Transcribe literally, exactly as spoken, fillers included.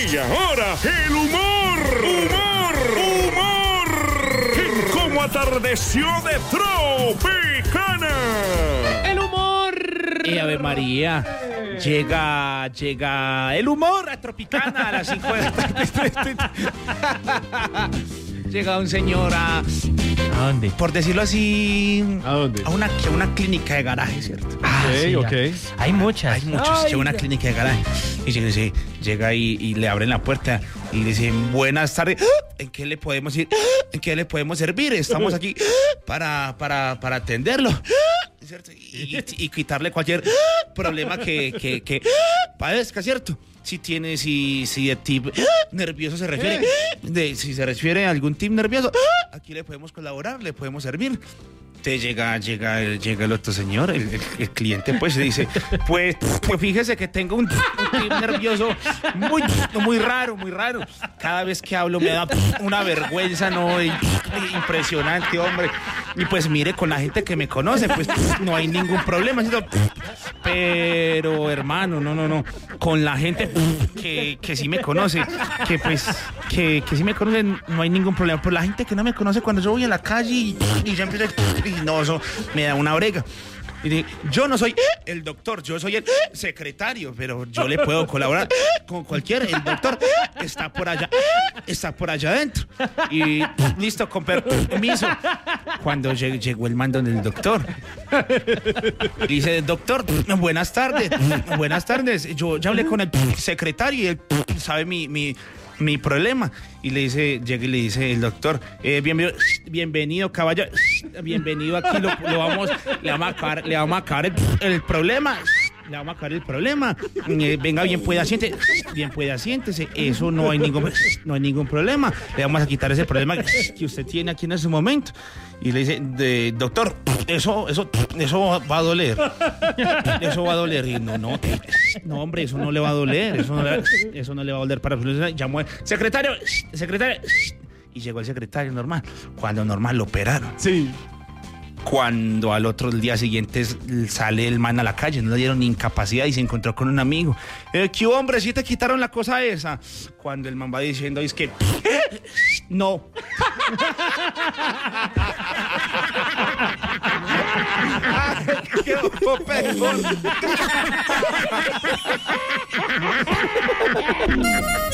Y ahora, el humor. Humor. Humor. En Como atardeció de Tropicana. El humor. Y Ave María. Llega, llega el humor a Tropicana a las cinco de la tarde. Llega un señor a... ¿A dónde? Por decirlo así... ¿A dónde? A una, a una clínica de garaje, ¿cierto? Ah, sí, ok. Hay muchas. Hay muchos, llega a una clínica de garaje. Y llega, dice, llega y, y le abren la puerta y le dicen, buenas tardes, ¿en qué le podemos ir? ¿En qué le podemos servir? Estamos aquí para, para, para atenderlo. ¿Cierto? Y, y, y quitarle cualquier problema que, que, que padezca, ¿cierto? Si tiene, si, si de tip nervioso se refiere, de, si se refiere a algún tip nervioso, aquí le podemos colaborar, le podemos servir. Te llega, llega, el, llega el otro señor, el, el, el cliente, pues, y dice, pues, pues fíjese que tengo un, un tip nervioso muy, muy raro, muy raro. Cada vez que hablo me da una vergüenza, ¿no? Y, impresionante, hombre. Y pues mire, con la gente que me conoce, pues no hay ningún problema, ¿cierto? Pero, hermano, no, no, no. Con la gente que, que sí me conoce, que pues, que, que sí me conoce, no hay ningún problema. Pero la gente que no me conoce, cuando yo voy a la calle y, y ya empiezo, y no, eso me da una brega. Y dije, yo no soy el doctor, yo soy el secretario, pero yo le puedo colaborar con cualquiera. El doctor está por allá, está por allá adentro. Y listo, con permiso. Cuando lleg- llegó el mando del doctor, dice, doctor, buenas tardes, buenas tardes. Yo ya hablé con el secretario y él sabe mi... mi mi problema. Y le dice, llega y le dice el doctor, eh, bienvenido, bienvenido, caballero, bienvenido aquí, lo, lo vamos, le vamos a acabar, le vamos a acabar el, el problema, le vamos a acabar el problema. Eh, venga, bien puede asiente, bien puede asiéntese, eso no hay ningún, no hay ningún problema, le vamos a quitar ese problema que usted tiene aquí en ese momento. Y le dice, de, doctor, eso, eso, eso va a doler. Eso va a doler. Y no, no, no, hombre, eso no le va a doler. Eso no le, eso no le va a doler para absolutamente. Llamó el secretario, secretario. Y llegó el secretario normal. Cuando normal lo operaron. Sí. Cuando al otro día siguiente sale el man a la calle, no le dieron ni incapacidad y se encontró con un amigo. Eh, ¿Qué hombre? ¿Sí te quitaron la cosa esa? Cuando el man va diciendo, es que no. ¡Qué popejón!